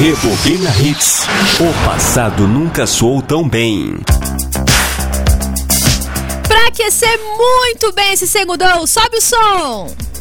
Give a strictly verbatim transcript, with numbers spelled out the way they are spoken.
Rebobina Hits. O passado nunca soou tão bem. Pra aquecer muito bem esse segundão, sobe o som.